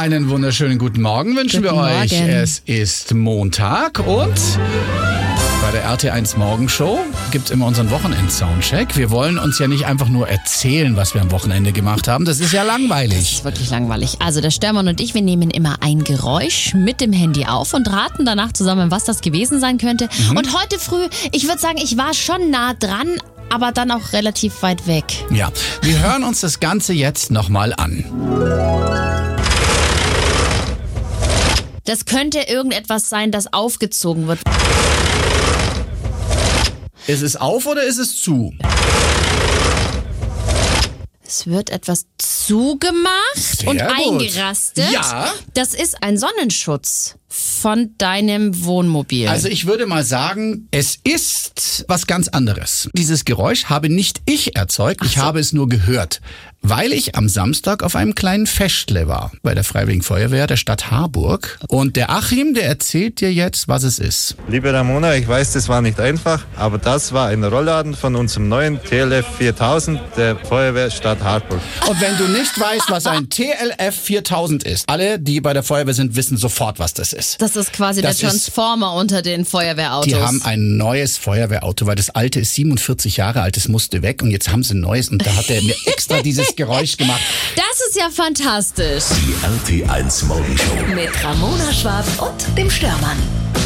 Einen wunderschönen guten Morgen wünschen wir euch. Es ist Montag und bei der RT1 Morgenshow gibt es immer unseren Wochenend-Soundcheck. Wir wollen uns ja nicht einfach nur erzählen, was wir am Wochenende gemacht haben. Das ist ja langweilig. Das ist wirklich langweilig. Also der Störmann und ich, wir nehmen immer ein Geräusch mit dem Handy auf und raten danach zusammen, was das gewesen sein könnte. Und heute früh, ich würde sagen, ich war schon nah dran, aber dann auch relativ weit weg. Ja, wir hören uns das Ganze jetzt nochmal an. Das könnte irgendetwas sein, das aufgezogen wird. Ist es auf oder ist es zu? Es wird etwas zugemacht und Sehr gut. eingerastet. Ja. Das ist ein Sonnenschutz von deinem Wohnmobil. Also ich würde mal sagen, es ist was ganz anderes. Dieses Geräusch habe nicht ich erzeugt, ich habe es nur gehört, weil ich am Samstag auf einem kleinen Festle war bei der Freiwilligen Feuerwehr der Stadt Harburg. Und der Achim, der erzählt dir jetzt, was es ist. Liebe Ramona, ich weiß, das war nicht einfach, aber das war ein Rollladen von unserem neuen TLF 4000 der Feuerwehr Stadt Harburg. Und wenn du nicht weißt, was ein TLF 4000 ist, alle, die bei der Feuerwehr sind, wissen sofort, was das ist. Das ist quasi der Transformer unter den Feuerwehrautos. Die haben ein neues Feuerwehrauto, weil das alte ist 47 Jahre alt, das musste weg und jetzt haben sie ein neues und da hat er mir extra dieses Geräusch gemacht. Das ist ja fantastisch. Die RT1 Morgenshow. Mit Ramona Schwab und dem Störmann.